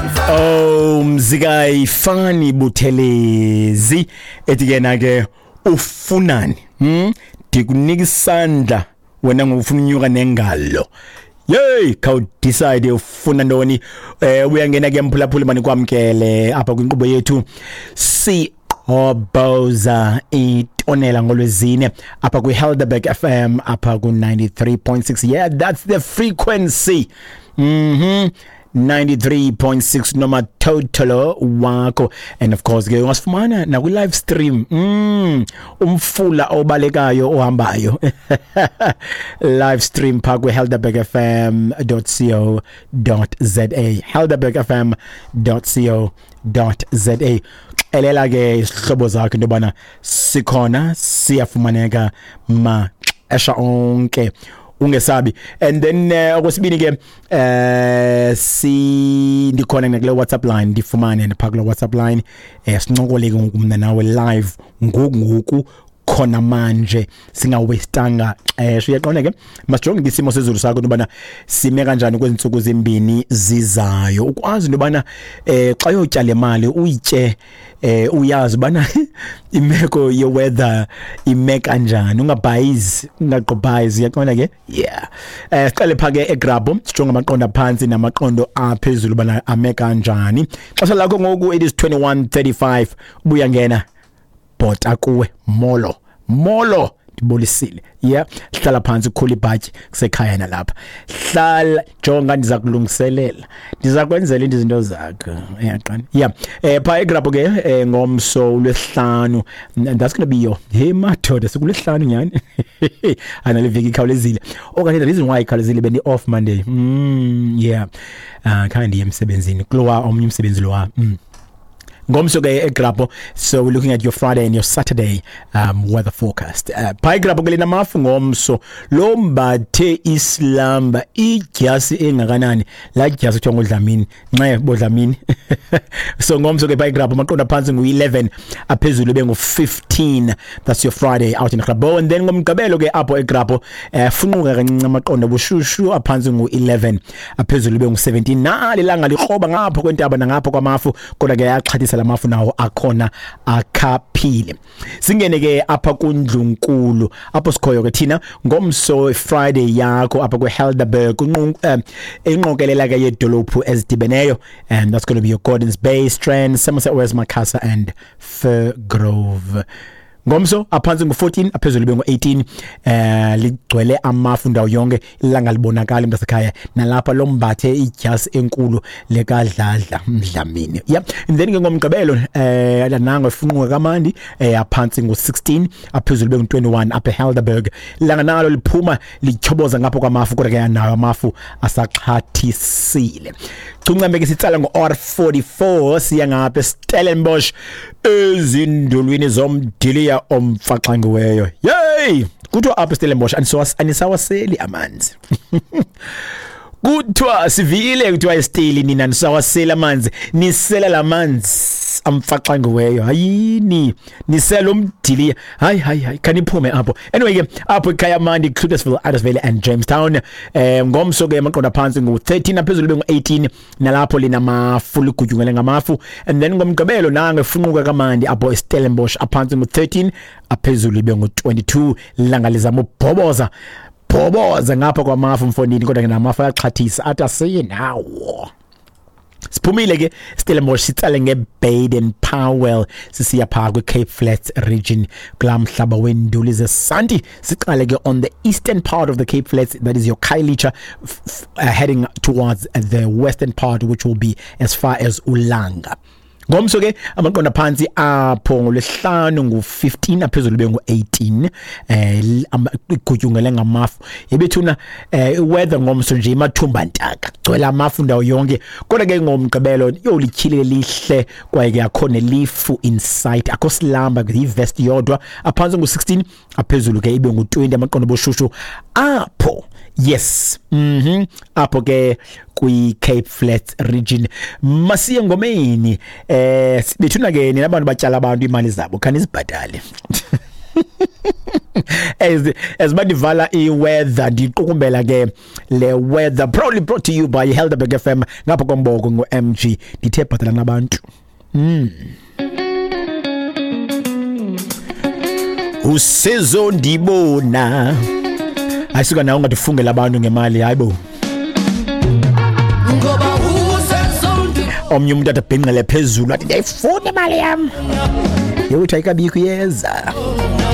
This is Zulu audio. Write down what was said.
Oh mzikayi fani Buthelezi etikena ke ufunani ndikunika isandla wena ngofuna unyuka nengalo yey khawu decide ufuna ntoni uyangena ke mphulaphula mani kwamkele apha kwinqubo yethu si Oboza itonela ngolwezine apha kwi Helderberg FM apha ku 93.6 yeah that's the frequency 93.6 noma totalo wako and of course ke ungasifumana na ku live stream umfula obalekayo ohambayo live stream pa ku helderbergfm.co.za helderbergfm.co.za elela ke isihlobo zakhe into bana sikhona siyafumaneka ma esha onke ungesabi and then okwesibini ke si ndikhona ngekule WhatsApp line ndifumane nephakula WhatsApp line sincokoleke ngokumna nawe live ngoku khona manje singawestanga uyaqonda ke masijonge isimo sezulu sakho ubana sime kanjani kwezinsuku ezimbini zizayo ukwazi ubana xa yotyala imali uyitye uyazi bana imeko ye weather ime kanjani ungabhayizi ungaqobhayizi uyaqonda ke yeah siqale phake eGrabo sijonga amaqondo aphansi namaqondo aphezulu bana ame kanjani xesha lakho ngoku it is 21:35 ubuya ngena bota kuwe molo ndibolisile yeah hlala phansi khula ibhatyi kusekhaya nalapha hlala jonga ndizakulungiselela ndizakwenzela izinto zakho yaqani yeah pha eGrabo ke ngomso lwesihlanu that's going to be your hey madoda sikulesihlanu nyani ana leviki ikhawulezile okanye the reason why ikhawulezile beni off Monday yeah kandi emsebenzini kulowa omnye umsebenzi lowa ngomso ke eGrabo so we're looking at your Friday and your Saturday weather forecast pa eGrabo ke namafu ngomso lo mbathe islamba igyasi engakanani la gyasi kuthiwa ngoDlamini nxe boDlamini so ngomso ke pa eGrabo maqonda phansi ngu11 aphezulu bengu15 that's your Friday out in Grabo and then ngomgqibelo ke apho eGrabo funquka kancinci amaqonda bushushu aphansi ngu11 aphezulu bengu17 nali langa likroba ngapho kwentaba nangapho kwamafu kodwa ke yaxhathisa lamafu nawo akhona akhaphile singene ke apha kuNdlunkulu apho sikhoyo ke thina ngomso Friday yakho apha kweHelderberg enqokelela ke yedolophu ezidibeneyo and that's going to be your Gordons Bay, Strand, Somerset West, Macassar and Firgrove. Ngomso aphansi ngu14 aphezulu bengu18 ligcwele amafu ndawo yonke ilanga libonakala mntasekhaya nalapha lombathe igyasi enkulu lekadladla Mdlamini yeah and then ngomgqibelo nango ifunquka kamandi aphansi ngu16 aphezulu bengu21 apha eHelderberg ilanga nalo liphuma lityhoboza ngapho kwamafu kodwa ke nayo amafu asaxhathisile Cungambe ke sitsala ngo-R44 siya ngapha Stellenbosch ezindulwini zomdiliya omfaxangiweyo yey kuthiwa apha Stellenbosch anisawaseli amanzi kuthiwa sivile kuthiwa isitili nina nisawasela amanzi nisela lamanzi amfaxangiweyo hayini nisela umdiliya hayi kaniphume apho anyway ke apho ekhaya mandi Cluttersville, Addersville and Jamestown ngomso ke amaqonda phansi ngu13 aphezulu bengu18 nalapho linamafu ligutyungele ngamafu and then ngomgqibelo nange funquka kamandi apho eStellenbosch aphansi ngu13 aphezulu bengu22 langa lizama ubhoboza ngapha kwamafu mfondini kodwa ngenamafu ayaxhathisa athi asiye nawo Siphumile ke Stellenbosch sitsale ngeBaden Powell sisiya pha kweCape Flats region kulamhlaba wenduli zeSanti siqale ke on the eastern part of the Cape Flats that is your Khayelitsha heading towards the western part which will be as far as Ulanga Ngomso ke amaqonda phansi apho ngolesihlanu ngu15 aphezulu bengu18 igutyungele ngamafu ebethuna weather ngomso nje imathumba ntaka gcwele amafu ndawo yonke kodwa ke ngomgqibelo yolityhile lihle kwaye ke akho nelifu insight akho silamba ngivest yodwa aphansi ngu16 aphezulu ke ibe ngu20 amaqondo boshushu apho yes apho ke kwi Cape Flats region masiye ngomeni bethuna ke ninabantu batyala abantu imali zabo kanizibhatale as badivala iweather diqukumbela ke le weather proudly brought to you by Helderberg FM ngapha koMbogo ngo-MG dithe bhatala nabantu usizo ndibona ayisuka nawe ungatifungela abantu ngemali hayibo ngoba omnye umuntu atabhenqele phezulu athi ndiyayifuna imali yami yewuthi ayikabikho iyeza